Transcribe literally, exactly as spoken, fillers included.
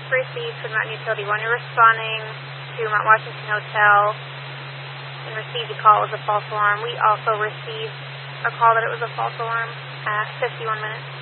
received for the Mountain Utility one. You're responding to Mount Washington Hotel and received a call as a false alarm. We also received a call that it was a false alarm at fifty-one minutes.